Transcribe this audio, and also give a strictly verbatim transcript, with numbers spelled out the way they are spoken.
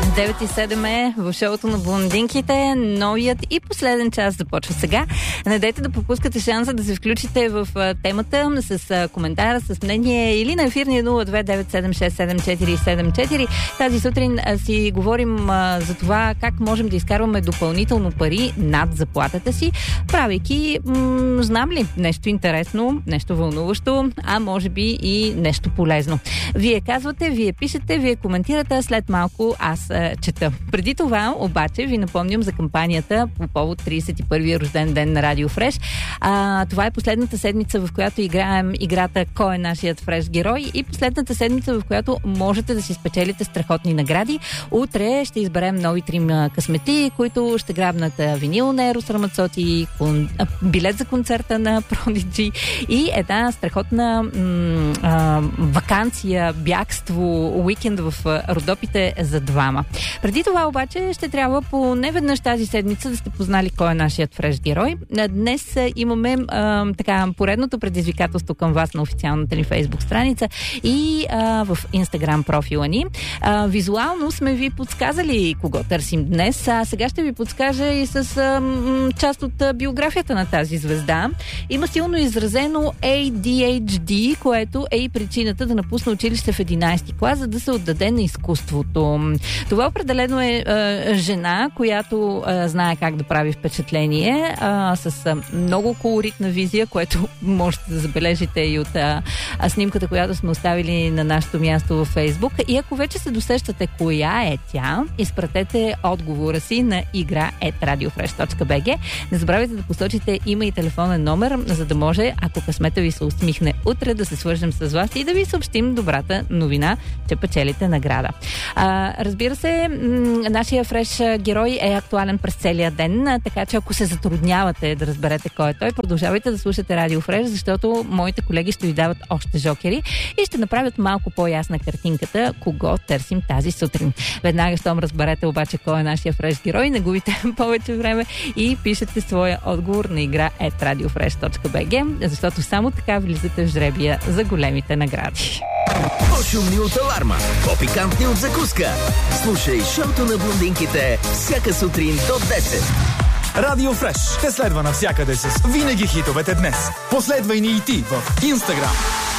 девет и седем е в шоуто на блондинките. Новият и последен час започва сега. Не дайте да пропускате шанса да се включите в темата с коментара, с мнение или на ефирния нула две девет седем шест седем четири седем четири. Тази сутрин си говорим за това как можем да изкарваме допълнително пари над заплатата си, правейки, м- знам ли, нещо интересно, нещо вълнуващо, а може би и нещо полезно. Вие казвате, вие пишете, вие коментирате, след малко аз а, чета. Преди това, обаче, ви напомням за кампанията по повод тридесет и първия рожден ден на Радио Фреш. А, това е последната седмица, в която играем играта Кой е нашият Фреш герой и последната седмица, в която можете да си спечелите страхотни награди. Утре ще изберем нови трима късмети, които ще грабнат винил на Ерос Рамацоти, кон... билет за концерта на Продиджи и една страхотна м- а, ваканция, бягство, уикенд в Родопите за двама. Преди това обаче ще трябва по неведнъж тази седмица да сте познали кой е нашият Фреш герой. Днес имаме а, така поредното предизвикателство към вас на официалната ни Фейсбук страница и а, в Инстаграм профила ни. А, визуално сме ви подсказали кого търсим днес, а сега ще ви подскажа и с а, м, част от а, биографията на тази звезда. Има силно изразено Ей Ди Ейч Ди, което е и причината да напусне училище в единайсети клас, за да се отдаде на изкуството. Това определено е а, жена, която а, знае как да прави впечатление, а, с а, много колоритна визия, което можете да забележите и от а, а, снимката, която сме оставили на нашето място във Фейсбук. И ако вече се досещате коя е тя, изпратете отговора си на игра ет радиофреш точка би джи. Не забравяйте да посочите име и телефонен номер, за да може, ако късмета ви се усмихне утре, да се свържем с вас и да ви съобщим добрата новина, че печелите награда. А, разбира се, м- нашия Фреш герой е актуален през целия ден, така че ако се затруднявате да разберете кой е той, продължавайте да слушате Радио Фреш, защото моите колеги ще ви дават още жокери и ще направят малко по-ясна картинката кого търсим тази сутрин. Веднага, щом разберете обаче кой е нашия Фреш герой, не губите повече време и пишете своя отговор на игра ет радиофреш точка би джи, защото само така влизате в жребия за големите награди. По-шумни от аларма, по-пикантни от закуска. Слушай шоуто на блондинките всяка сутрин до десет. Радио Фреш те следва навсякъде с винаги хитовете днес. Последвай ни и ти в Инстаграм.